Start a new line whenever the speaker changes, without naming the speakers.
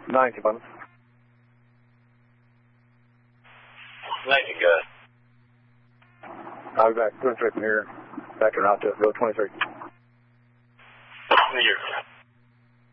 9, Cabana.
19, go ahead.
I'll be back. 23 from here. Back around to go 23.
Here.